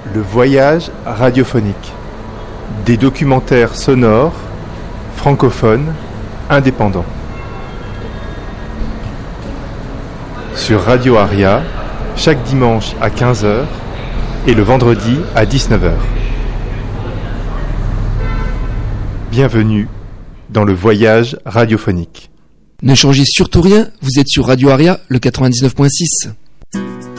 Le voyage radiophonique. Des documentaires sonores, francophones, indépendants. Sur Radio Aria, chaque dimanche à 15h et le vendredi à 19h. Bienvenue dans le voyage radiophonique. Ne changez surtout rien, vous êtes sur Radio Aria, le 99.6.